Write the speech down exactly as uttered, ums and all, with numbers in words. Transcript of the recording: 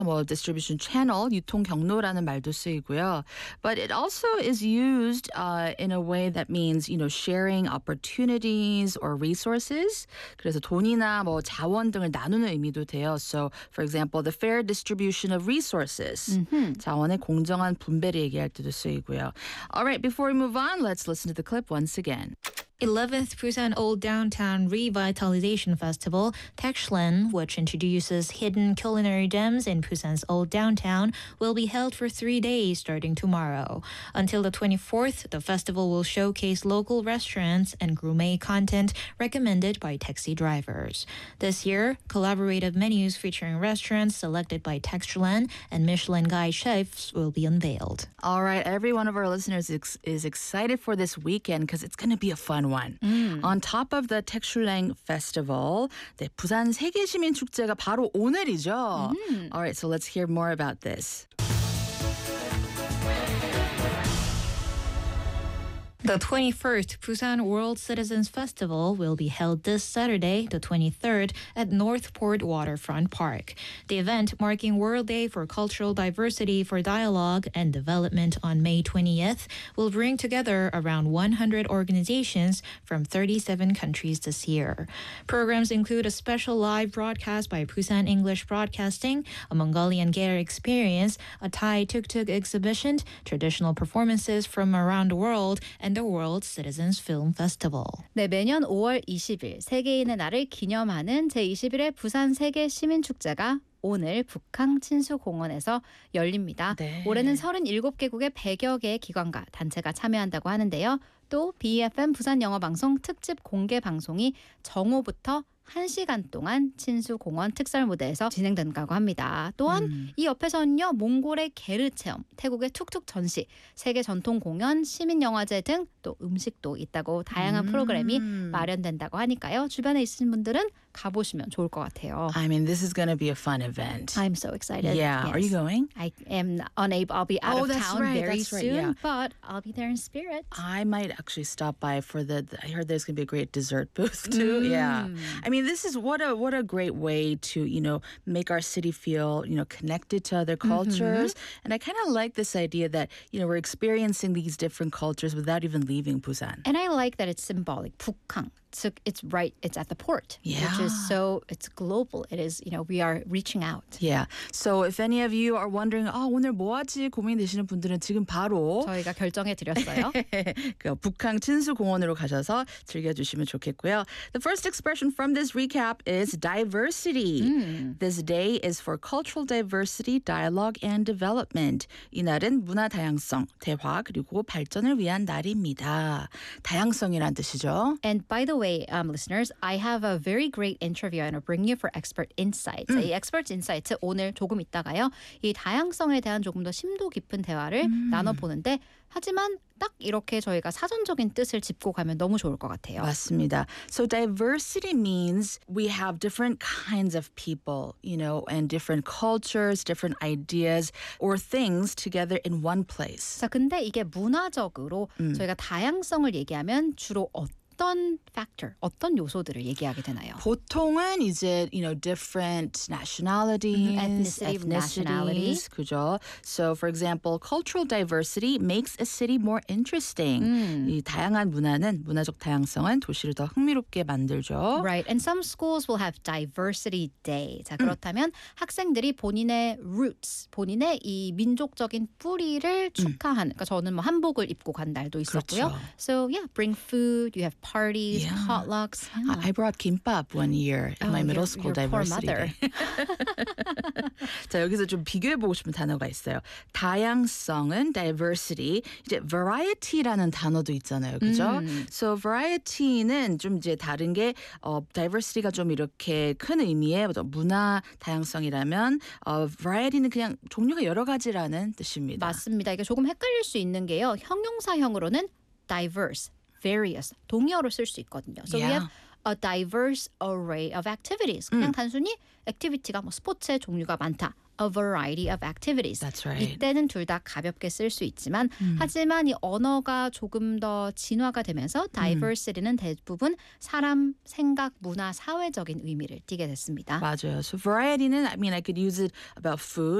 뭐 distribution channel, 유통 경로라는 말도 쓰이고요. But it also is used uh, in a way that means, you know, sharing opportunities or resources. 그래서 돈이나 뭐 자원 등을 나누는 의미도 돼요. So, for example, the fair distribution of resources. Mm-hmm. 자원의 공정한 분배를 얘기할 때도 쓰이고요. All right, before we move on, let's listen to the clip once again. eleventh Busan Old Downtown Revitalization Festival, Techshlen, which introduces hidden culinary gems in Busan's Old Downtown, will be held for three days starting tomorrow. Until the twenty-fourth, the festival will showcase local restaurants and gourmet content recommended by taxi drivers. This year, collaborative menus featuring restaurants selected by Techshlen and Michelin Guide chefs will be unveiled. All right, every one of our listeners is, is excited for this weekend because it's going to be a fun one. Mm. On top of the Techshuleng Festival, 네, 부산 세계시민축제가 바로 오늘이죠. Mm. All right, so let's hear more about this. The twenty-first Busan World Citizens Festival will be held this Saturday, the twenty-third, at Northport Waterfront Park. The event, marking World Day for Cultural Diversity for Dialogue and Development on May twentieth, will bring together around one hundred organizations from thirty-seven countries this year. Programs include a special live broadcast by Busan English Broadcasting, a Mongolian Gair experience, a Thai tuk-tuk exhibition, traditional performances from around the world, and the World Citizens Film Festival. 네, 매년 오월 이십일 세계인의 날을 기념하는 제이십일회 부산 세계 시민축제가 오늘 북항 친수공원에서 열립니다. 네. 올해는 서른일곱 개국의 백여 개의 기관과 단체가 참여한다고 하는데요. 또 비이에프엠 부산 영어방송 특집 공개 방송이 정오부터 한 시간 동안 친수공원 특설 무대에서 진행된다고 합니다. 또한 음. 이 옆에서는요. 몽골의 게르 체험, 태국의 툭툭 전시, 세계 전통 공연, 시민영화제 등 또 음식도 있다고 다양한 음. 프로그램이 마련된다고 하니까요. 주변에 있으신 분들은 가보시면 좋을 것 같아요. I mean, this is going to be a fun event. I'm so excited. Yeah, Yes. are you going? I am unable. I'll be out Oh, of that's town right, very that's right, soon, yeah. but I'll be there in spirit. I might actually stop by for the, I heard there's going to be a great dessert booth too. Yeah. I mean, this is what a what a great way to, you know, make our city feel, you know, connected to other cultures. And I kind of like this idea that, you know, we're experiencing these different cultures without even leaving Busan. And I like that it's symbolic. 북항. So it's right. It's at the port, Yeah. which is so. It's global. It is. You know, we are reaching out. Yeah. So if any of you are wondering, 아, 오늘 뭐 하지 고민되시는 분들은 지금 바로 저희가 결정해 드렸어요. 그 북항 친수공원으로 가셔서 즐겨주시면 좋겠고요. The first expression from this recap is diversity. 음. This day is for cultural diversity, dialogue, and development. 이 날은 문화 다양성, 대화 그리고 발전을 위한 날입니다. 다양성이란 뜻이죠. And by the way, um, listeners, I have a very great interview and I'll bring you for expert insights. 이 expert insights 오늘 조금 있다가요. 이 다양성에 대한 조금 더 심도 깊은 대화를 나눠보는데 하지만 딱 이렇게 저희가 사전적인 뜻을 짚고 가면 너무 좋을 것 같아요. 맞습니다. So diversity means we have different kinds of people, you know, and different cultures, different ideas or things together in one place. 자, 근데 이게 문화적으로 저희가 다양성을 얘기하면 주로 어떤 어떤 factor, 어떤 요소들을 얘기하게 되나요? 보통은 이제 you know different nationalities, ethnicity, nationality. 그죠? So for example, cultural diversity makes a city more interesting. 음. 이 다양한 문화는 문화적 다양성은 도시를 더 흥미롭게 만들죠. Right, and some schools will have diversity day. 자, 그렇다면 음. 학생들이 본인의 roots, 본인의 이 민족적인 뿌리를 축하하는. 그러니까 저는 뭐 한복을 입고 간 날도 있었고요. 그렇죠. So yeah, bring food. You have parties, Yeah. potlucks. Yeah. I brought kimbap one year in Oh, my middle your- school your poor diversity mother. day. 자, 여기서 좀 비교해보고 싶은 단어가 있어요. 다양성은 diversity, 이제 variety라는 단어도 있잖아요, 그죠? 음. So variety는 좀 이제 다른 게 어, diversity가 좀 이렇게 큰 의미의 문화 다양성이라면 어, variety는 그냥 종류가 여러 가지라는 뜻입니다. 맞습니다. 이게 조금 헷갈릴 수 있는 게요. 형용사형으로는 diverse, various, 동의어로 쓸 수 있거든요. So we Yeah. have a diverse array of activities. 그냥 단순히 액티비티가 뭐 스포츠의 종류가 많다. a variety of activities. That's right. 이때는 둘 다 가볍게 쓸 수 있지만 음. 하지만 이 언어가 조금 더 진화가 되면서 diversity는 대부분 사람, 생각, 문화, 사회적인 의미를 띠게 됐습니다. 맞아요. So variety는 I mean I could use it about food.